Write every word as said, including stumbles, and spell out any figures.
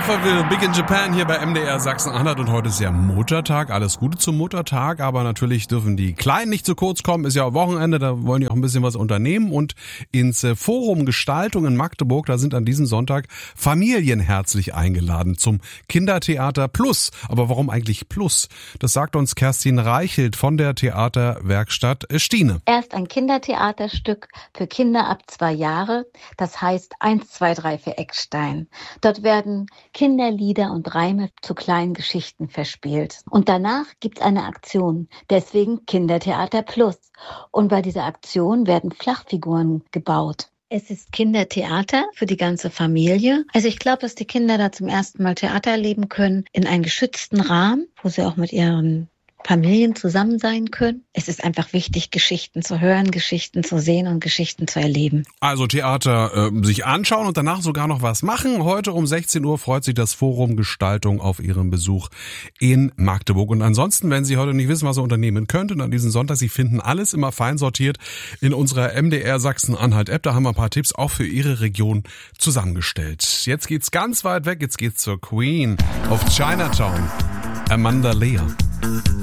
Alphaville, Big in Japan hier bei M D R Sachsen-Anhalt und heute ist ja Muttertag. Alles Gute zum Muttertag, aber natürlich dürfen die Kleinen nicht zu kurz kommen. Ist ja auch Wochenende, da wollen die auch ein bisschen was unternehmen und ins Forum Gestaltung in Magdeburg, da sind an diesem Sonntag Familien herzlich eingeladen zum Kindertheater Plus. Aber warum eigentlich Plus? Das sagt uns Kerstin Reichelt von der Theaterwerkstatt Stine. Erst ein Kindertheaterstück für Kinder ab zwei Jahre, das heißt eins, zwei, drei für Eckstein. Dort werden Kinderlieder und Reime zu kleinen Geschichten verspielt. Und danach gibt es eine Aktion, deswegen Kindertheater Plus. Und bei dieser Aktion werden Flachfiguren gebaut. Es ist Kindertheater für die ganze Familie. Also ich glaube, dass die Kinder da zum ersten Mal Theater erleben können, in einem geschützten Rahmen, wo sie auch mit ihren Familien zusammen sein können. Es ist einfach wichtig, Geschichten zu hören, Geschichten zu sehen und Geschichten zu erleben. Also Theater äh, sich anschauen und danach sogar noch was machen. Heute um sechzehn Uhr freut sich das Forum Gestaltung auf Ihren Besuch in Magdeburg. Und ansonsten, wenn Sie heute nicht wissen, was Sie unternehmen könnten an diesem Sonntag, Sie finden alles immer fein sortiert in unserer M D R Sachsen-Anhalt-App. Da haben wir ein paar Tipps auch für Ihre Region zusammengestellt. Jetzt geht's ganz weit weg. Jetzt geht's zur Queen of Chinatown, Amanda Lear.